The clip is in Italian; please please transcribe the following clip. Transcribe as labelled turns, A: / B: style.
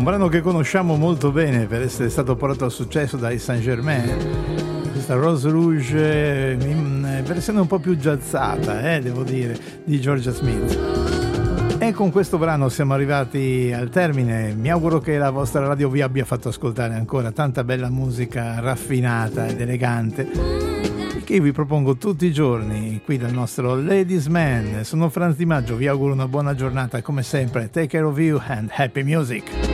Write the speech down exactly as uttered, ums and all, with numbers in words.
A: un brano che conosciamo molto bene per essere stato portato a successo dai Saint-Germain, questa Rose Rouge in versione un po' più jazzata, eh, devo dire, di Georgia Smith. E con questo brano siamo arrivati al termine. Mi auguro che la vostra radio vi abbia fatto ascoltare ancora tanta bella musica raffinata ed elegante, che vi propongo tutti i giorni qui dal nostro Ladies Man. Sono Franz Di Maggio, vi auguro una buona giornata, come sempre. Take care of you and happy music.